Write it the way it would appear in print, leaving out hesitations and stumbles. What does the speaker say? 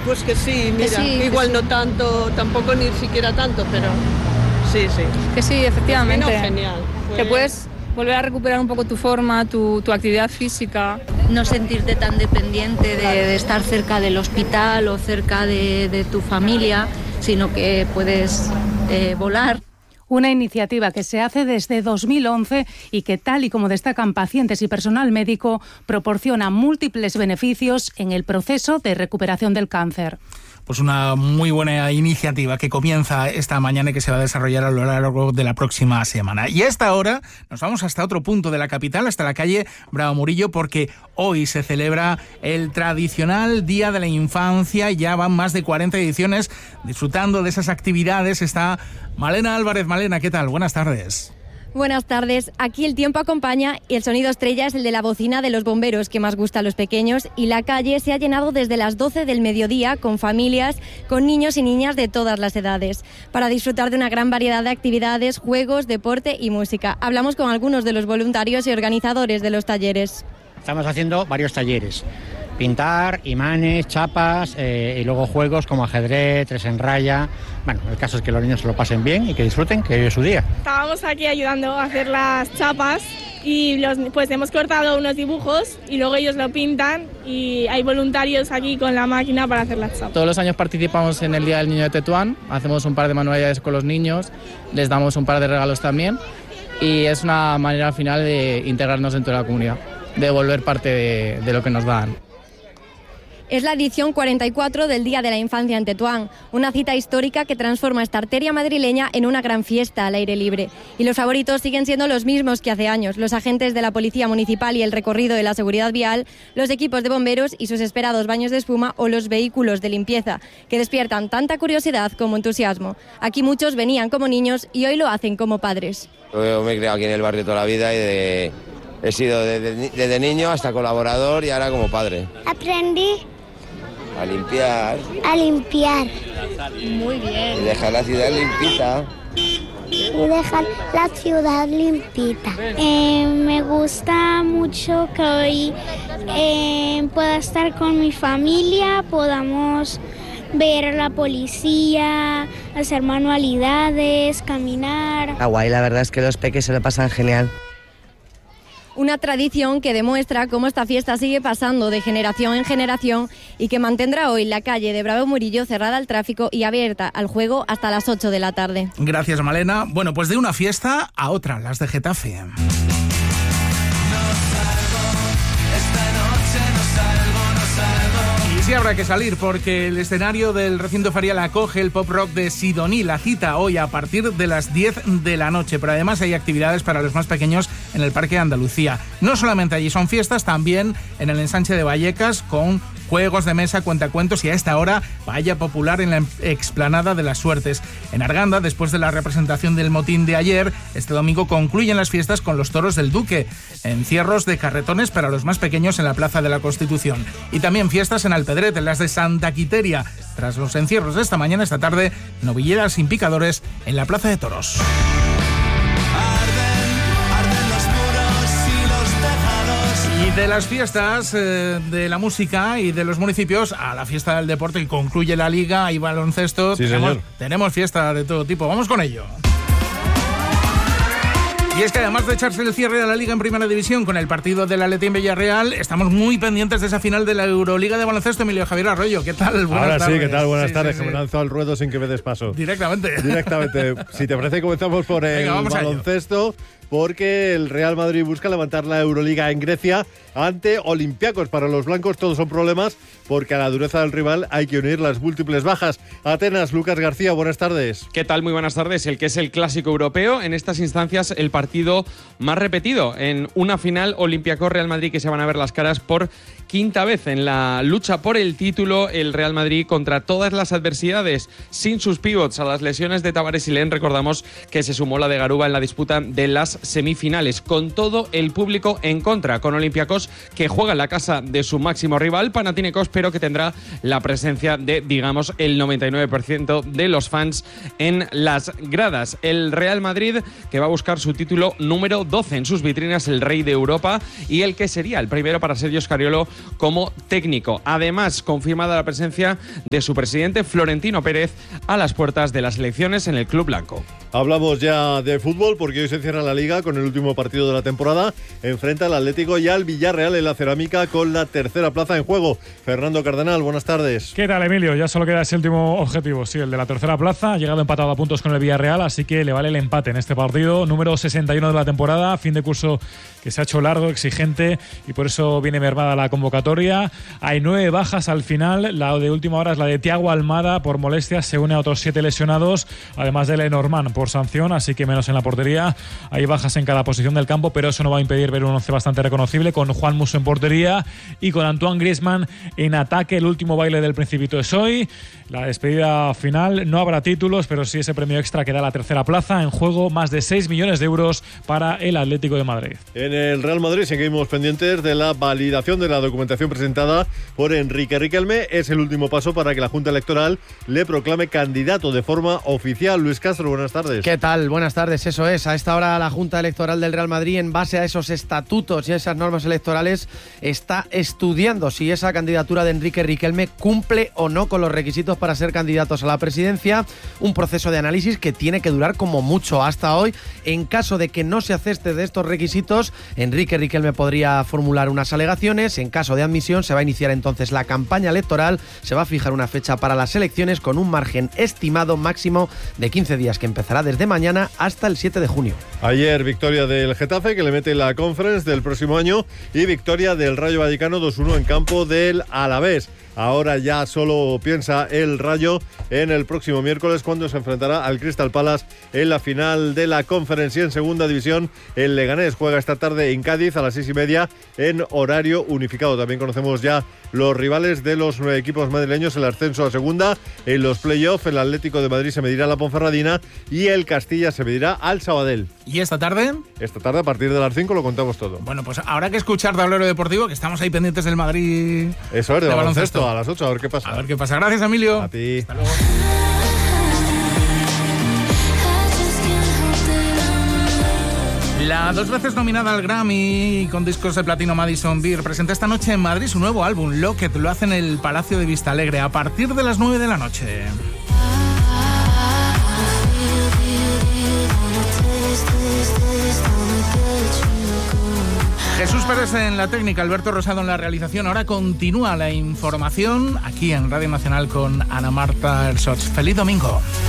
pues que sí, mira, sí, igual sí. no tanto, tampoco ni siquiera tanto, pero sí. Que sí, efectivamente. Vino genial. Que puedes volver a recuperar un poco tu forma, tu actividad física. No sentirte tan dependiente de estar cerca del hospital o cerca de tu familia, sino que puedes volar. Una iniciativa que se hace desde 2011 y que, tal y como destacan pacientes y personal médico, proporciona múltiples beneficios en el proceso de recuperación del cáncer. Pues una muy buena iniciativa que comienza esta mañana y que se va a desarrollar a lo largo de la próxima semana. Y a esta hora nos vamos hasta otro punto de la capital, hasta la calle Bravo Murillo, porque hoy se celebra el tradicional Día de la Infancia. Ya van más de 40 ediciones. Disfrutando de esas actividades está Malena Álvarez. Malena, ¿qué tal? Buenas tardes. Buenas tardes. Aquí el tiempo acompaña y el sonido estrella es el de la bocina de los bomberos, que más gusta a los pequeños, y la calle se ha llenado desde las 12 del mediodía con familias, con niños y niñas de todas las edades, para disfrutar de una gran variedad de actividades, juegos, deporte y música. Hablamos con algunos de los voluntarios y organizadores de los talleres. Estamos haciendo varios talleres. Pintar, imanes, chapas y luego juegos como ajedrez, 3 en raya. Bueno, el caso es que los niños se lo pasen bien y que disfruten, que hoy es su día. Estábamos aquí ayudando a hacer las chapas y pues hemos cortado unos dibujos y luego ellos lo pintan y hay voluntarios aquí con la máquina para hacer las chapas. Todos los años participamos en el Día del Niño de Tetuán, hacemos un par de manualidades con los niños, les damos un par de regalos también y es una manera al final de integrarnos dentro de la comunidad, de volver parte de lo que nos dan. Es la edición 44 del Día de la Infancia en Tetuán, una cita histórica que transforma esta arteria madrileña en una gran fiesta al aire libre. Y los favoritos siguen siendo los mismos que hace años: los agentes de la Policía Municipal y el recorrido de la seguridad vial, los equipos de bomberos y sus esperados baños de espuma o los vehículos de limpieza, que despiertan tanta curiosidad como entusiasmo. Aquí muchos venían como niños y hoy lo hacen como padres. Yo me he criado aquí en el barrio toda la vida y he sido desde niño hasta colaborador y ahora como padre. Aprendí a limpiar. Muy bien. Y dejar la ciudad limpita. Me gusta mucho que hoy pueda estar con mi familia, podamos ver a la policía, hacer manualidades, caminar. Guay, la verdad es que los peques se lo pasan genial. Una tradición que demuestra cómo esta fiesta sigue pasando de generación en generación y que mantendrá hoy la calle de Bravo Murillo cerrada al tráfico y abierta al juego hasta las 8 de la tarde. Gracias, Malena. Bueno, pues de una fiesta a otra, las de Getafe. Y sí habrá que salir porque el escenario del recinto ferial acoge el pop rock de Sidoní. La cita hoy a partir de las 10 de la noche, pero además hay actividades para los más pequeños en el Parque Andalucía. No solamente allí son fiestas, también en el ensanche de Vallecas con juegos de mesa, cuentacuentos y a esta hora valla popular en la explanada de las Suertes. En Arganda, después de la representación del motín de ayer, este domingo concluyen las fiestas con los toros del Duque, encierros de carretones para los más pequeños en la Plaza de la Constitución y también fiestas en Alpedret, en las de Santa Quiteria. Tras los encierros de esta mañana, esta tarde, novilleras sin picadores en la Plaza de Toros. Y de las fiestas de la música y de los municipios a la fiesta del deporte que concluye la liga y baloncesto. Sí, tenemos fiesta de todo tipo. Vamos con ello. Y es que además de echarse el cierre de la Liga en Primera División con el partido del Athletic en Villarreal, estamos muy pendientes de esa final de la Euroliga de baloncesto. Emilio Javier Arroyo, ¿qué tal? Buenas tardes. Sí, ¿qué tal? Buenas tardes, que me lanzo al ruedo sin que me des paso. Directamente. Si te parece, comenzamos por el baloncesto, porque el Real Madrid busca levantar la Euroliga en Grecia ante Olympiacos. Para los blancos todos son problemas, porque a la dureza del rival hay que unir las múltiples bajas. Atenas, Lucas García, buenas tardes. ¿Qué tal? Muy buenas tardes. El que es el clásico europeo, en estas instancias el partido más repetido en una final Olympiacos-Real Madrid, que se van a ver las caras por quinta vez en la lucha por el título. El Real Madrid contra todas las adversidades, sin sus pivots, a las lesiones de Tavares y Len. Recordamos que se sumó la de Garuba en la disputa de las las semifinales, con todo el público en contra, con Olympiacos que juega en la casa de su máximo rival, Panathinaikos, pero que tendrá la presencia de, digamos, el 99% de los fans en las gradas. El Real Madrid, que va a buscar su título número 12 en sus vitrinas, el Rey de Europa, y el que sería el primero para Sergio Scariolo como técnico. Además, confirmada la presencia de su presidente Florentino Pérez a las puertas de las elecciones en el Club Blanco. Hablamos ya de fútbol porque hoy se cierra la Liga con el último partido de la temporada. Enfrenta al Atlético y al Villarreal en la Cerámica con la tercera plaza en juego. Fernando Cardenal, buenas tardes. ¿Qué tal, Emilio? Ya solo queda ese último objetivo, sí, el de la tercera plaza. Ha llegado empatado a puntos con el Villarreal, así que le vale el empate en este partido. Número 61 de la temporada, fin de curso que se ha hecho largo, exigente, y por eso viene mermada la convocatoria. Hay 9 bajas al final. La de última hora es la de Thiago Almada por molestias, se une a otros 7 lesionados, además de Lenormand por sanción, así que menos en la portería. Hay bajas en cada posición del campo, pero eso no va a impedir ver un once bastante reconocible, con Juan Musso en portería y con Antoine Griezmann en ataque. El último baile del Principito es hoy, la despedida final. No habrá títulos, pero sí ese premio extra que da la tercera plaza. En juego más de 6 millones de euros para el Atlético de Madrid. En el Real Madrid seguimos pendientes de la validación de la documentación presentada por Enrique Riquelme. Es el último paso para que la Junta Electoral le proclame candidato de forma oficial. Luis Castro, buenas tardes. ¿Qué tal? Buenas tardes, eso es. A esta hora la Junta Electoral del Real Madrid, en base a esos estatutos y esas normas electorales, está estudiando si esa candidatura de Enrique Riquelme cumple o no con los requisitos para ser candidatos a la presidencia. Un proceso de análisis que tiene que durar como mucho hasta hoy. En caso de que no se acepte de estos requisitos, Enrique Riquelme podría formular unas alegaciones. En caso de admisión, se va a iniciar entonces la campaña electoral. Se va a fijar una fecha para las elecciones con un margen estimado máximo de 15 días, que empezará desde mañana hasta el 7 de junio. Ayer victoria del Getafe, que le mete la Conference del próximo año, y victoria del Rayo Vallecano 2-1 en campo del Alavés. Ahora ya solo piensa el Rayo en el próximo miércoles, cuando se enfrentará al Crystal Palace en la final de la Conference. Y en segunda división, el Leganés juega esta tarde en Cádiz a las 6:30 en horario unificado. También conocemos ya los rivales de los 9 equipos madrileños en el ascenso a segunda. En los playoffs, el Atlético de Madrid se medirá a la Ponferradina y el Castilla se medirá al Sabadell. ¿Y esta tarde? Esta tarde, a partir de las 5, lo contamos todo. Bueno, pues habrá que escuchar Tablero Deportivo, que estamos ahí pendientes del Madrid. Eso es, de baloncesto a las 8, a ver qué pasa. A ver qué pasa. Gracias, Emilio. A ti. Hasta luego. La 2 veces nominada al Grammy con discos de platino Madison Beer presenta esta noche en Madrid su nuevo álbum, Locket. Lo hace en el Palacio de Vistalegre a partir de las 9 de la noche. Jesús Pérez en la técnica, Alberto Rosado en la realización. Ahora continúa la información aquí en Radio Nacional con Ana Marta Ersotz. ¡Feliz domingo!